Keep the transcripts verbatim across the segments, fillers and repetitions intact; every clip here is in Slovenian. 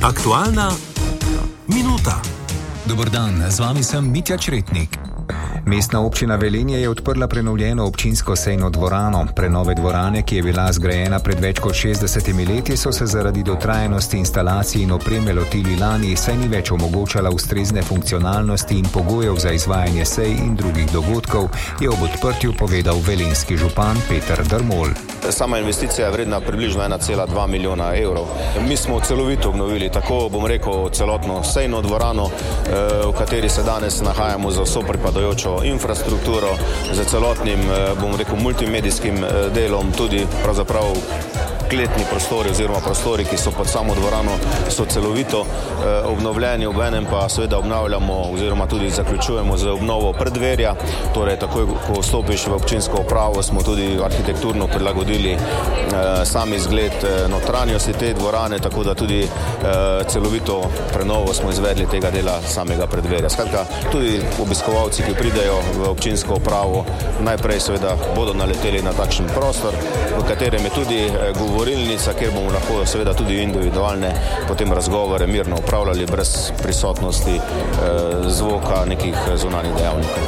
Aktualna minuta. Dober dan, z vami sem Mitja Čretnik. Mestna občina Velenje je odprla prenovljeno občinsko sejno dvorano. Prenove dvorane, ki je bila zgrajena pred več kot šestdesetimi leti, so se zaradi dotrajanosti instalacij in opreme lotili lani, saj ni več omogočala ustrezne funkcionalnosti in pogojev za izvajanje sej in drugih dogodkov, je ob odprtju povedal velenjski župan Peter Drmol. Sama investicija je vredna približno ena cela dva milijona evrov. Mi smo celovito obnovili, tako bom rekel, celotno sejno dvorano, v kateri se danes nahajamo za vso pripadajočo infrastrukturo, za celotnim, bom rekel, multimedijskim delom, tudi pravzaprav kletni prostori oziroma prostori, ki so pod samo dvorano, so celovito obnovljeni, obenem pa seveda obnavljamo oziroma tudi zaključujemo z obnovo preddverja, torej takoj, ko vstopiš v občinsko upravo, smo tudi arhitekturno prilagodili sam izgled notranjosti te dvorane, tako da tudi celovito prenovo smo izvedli tega dela samega preddverja. Skratka, tudi obiskovalci, ki pridejo v občinsko upravo, najprej seveda bodo naleteli na takšen prostor, v katerem je tudi govorilnica, kjer bomo lahko seveda tudi individualne potem razgovore mirno upravljali brez prisotnosti eh, zvoka nekih zunanjih dejavnikov.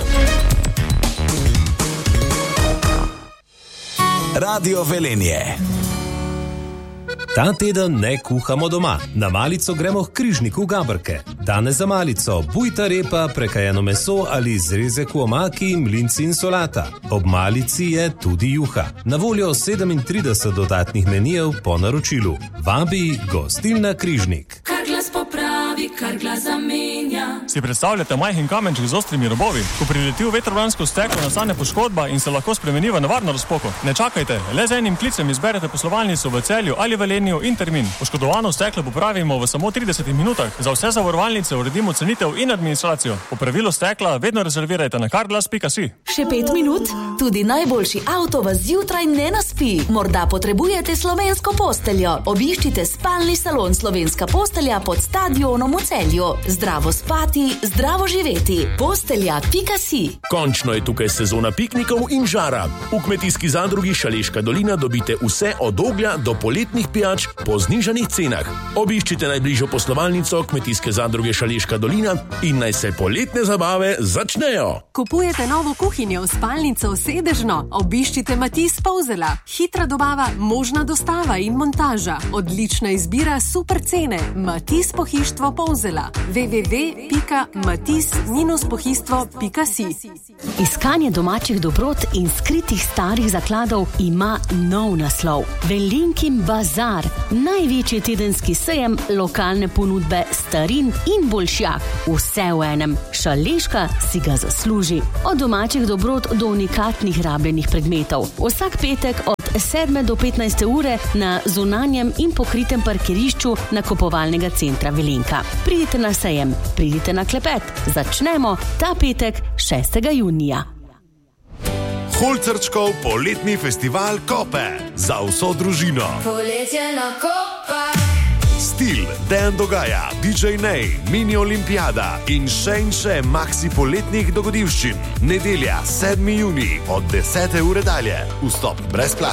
Radio Velenje. Ta teden ne kuhamo doma. Na malico gremo k Križniku Gabrke. Danes za malico bujta repa, prekajeno meso ali zrezek v omaki, mlinci in solata. Ob malici je tudi juha. Na voljo sedemintrideset dodatnih menijev po naročilu. Vabi gostilna Križnik. Kar glas popravi, kar glas zamenja. Si predstavljate majhen kamenček z ostrimi robovi? Ko prileti v vetrobransko steklo, nastane poškodba in se lahko spremeni v nevarno razpoko. Ne čakajte, le z enim klicem izberete poslovalnico v Celju ali Velenju in termin. Poškodovano steklo popravimo v samo tridesetih minutah. Za vse zavarovalnice uredimo cenitev in administracijo. Popravilo stekla vedno rezervirajte na carglass pika si. Še pet minut? Tudi najboljši avto vas zjutraj ne naspi. Morda potrebujete slovensko posteljo. Obiščite spalni salon Slovenska postelja pod stadionom v Celju. Zdravo spati, zdravo živeti. Postelja pika si. Končno je tukaj sezona piknikov in žara. V kmetijski zadrugi Šaleška dolina dobite vse od oglja do poletnih pijač po znižanih cenah. Obiščite najbližjo poslovalnico kmetijske zadruge Šaleška dolina in naj se poletne zabave začnejo. Kupujete novo kuhinjo, spalnico, sedežno? Obiščite Matiz Polzela. Hitra dobava, možna dostava in montaža. Odlična izbira, super cene. Matiz Pohištvo Polzela. w w w pika matiz pohištvo pika si. Iskanje domačih dobrot in skritih starih zakladov ima nov naslov. Velenjkin bazar. Največji tedenski sejem lokalne ponudbe starin in boljšjak. Vse v enem. Šaleška si ga zasluži. Od domačih dobrot do unikatnih rabljenih predmetov. Vsak petek od sedme do petnajste ure na zunanjem in pokritem parkirišču nakupovalnega centra Velenjka. Pridite na sejem, pridite na klepet. Začnemo ta petek šestega junija. Holcerčkov poletni festival Kope za vso družino. Poletje na Kopah. Stil, Dejan Dogaja, D J Nej, Mini Olimpijada in še in še maksi poletnih dogodivščin. Nedelja, sedmi junij od desete ure dalje. Vstop brezplačen.